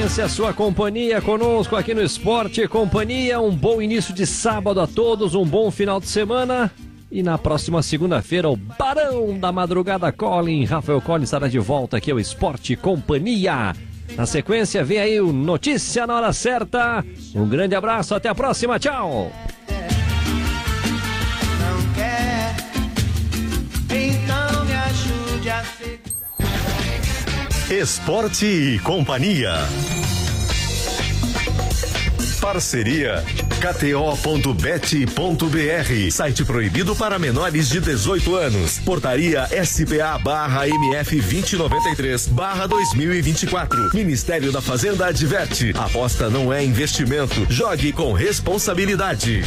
audiência, a sua companhia conosco aqui no Esporte e Companhia. Um bom início de sábado a todos, um bom final de semana. E na próxima segunda-feira, o Barão da Madrugada Colin, Rafael Colin, estará de volta aqui ao Esporte e Companhia. Na sequência, vem aí o Notícia na Hora Certa. Um grande abraço, até a próxima, tchau! Não quer, então me ajude a segurar. Esporte e Companhia. Parceria KTO.bet.br, site proibido para menores de 18 anos. Portaria SPA/MF 2093/2024. Ministério da Fazenda adverte: aposta não é investimento. Jogue com responsabilidade.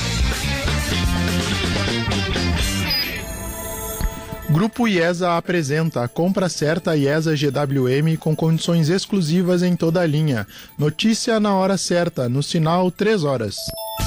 Grupo IESA apresenta a compra certa IESA GWM com condições exclusivas em toda a linha. Notícia na hora certa, no sinal 3 horas.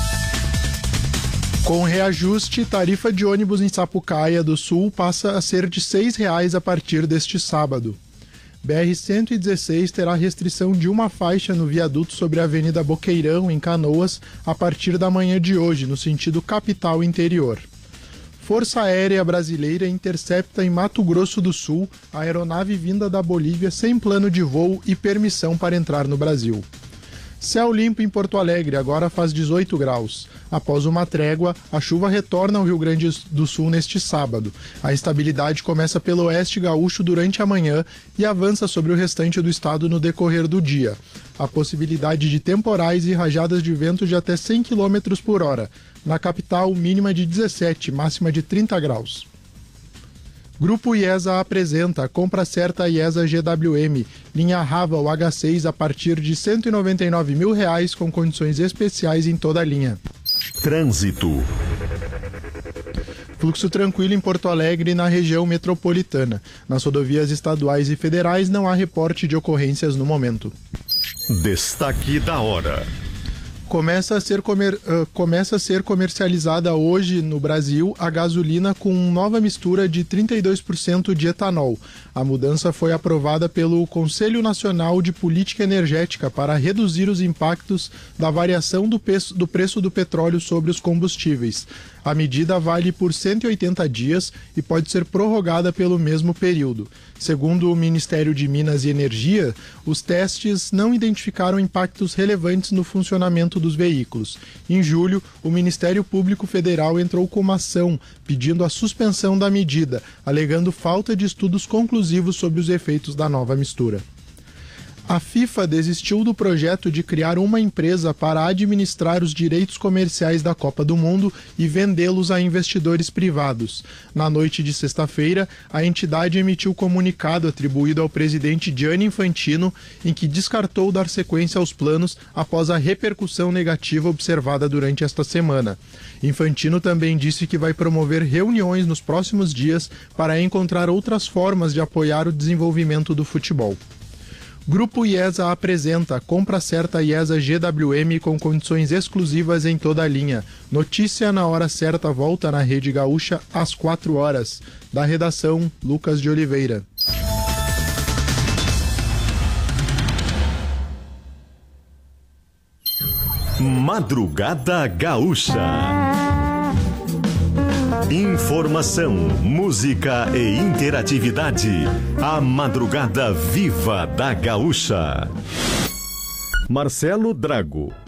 Com reajuste, tarifa de ônibus em Sapucaia do Sul passa a ser de R$ 6,00 a partir deste sábado. BR-116 terá restrição de uma faixa no viaduto sobre a Avenida Boqueirão, em Canoas, a partir da manhã de hoje, no sentido capital interior. Força Aérea Brasileira intercepta em Mato Grosso do Sul a aeronave vinda da Bolívia sem plano de voo e permissão para entrar no Brasil. Céu limpo em Porto Alegre, agora faz 18 graus. Após uma trégua, a chuva retorna ao Rio Grande do Sul neste sábado. A instabilidade começa pelo oeste gaúcho durante a manhã e avança sobre o restante do estado no decorrer do dia. A possibilidade de temporais e rajadas de vento de até 100 km por hora. Na capital, mínima de 17, máxima de 30 graus. Grupo IESA apresenta a compra certa IESA GWM, linha Raval H6 a partir de R$ 199.000 com condições especiais em toda a linha. Trânsito. Fluxo tranquilo em Porto Alegre e na região metropolitana. Nas rodovias estaduais e federais não há reporte de ocorrências no momento. Destaque da hora. Começa a ser comercializada hoje no Brasil a gasolina com nova mistura de 32% de etanol. A mudança foi aprovada pelo Conselho Nacional de Política Energética para reduzir os impactos da variação do preço do petróleo sobre os combustíveis. A medida vale por 180 dias e pode ser prorrogada pelo mesmo período. Segundo o Ministério de Minas e Energia, os testes não identificaram impactos relevantes no funcionamento dos veículos. Em julho, o Ministério Público Federal entrou com uma ação pedindo a suspensão da medida, alegando falta de estudos conclusivos sobre os efeitos da nova mistura. A FIFA desistiu do projeto de criar uma empresa para administrar os direitos comerciais da Copa do Mundo e vendê-los a investidores privados. Na noite de sexta-feira, a entidade emitiu comunicado atribuído ao presidente Gianni Infantino, em que descartou dar sequência aos planos após a repercussão negativa observada durante esta semana. Infantino também disse que vai promover reuniões nos próximos dias para encontrar outras formas de apoiar o desenvolvimento do futebol. Grupo IESA apresenta a compra certa IESA GWM com condições exclusivas em toda a linha. Notícia na hora certa volta na Rede Gaúcha às 4 horas. Da redação, Lucas de Oliveira. Madrugada Gaúcha. Informação, música e interatividade. A madrugada viva da Gaúcha. Marcelo Drago.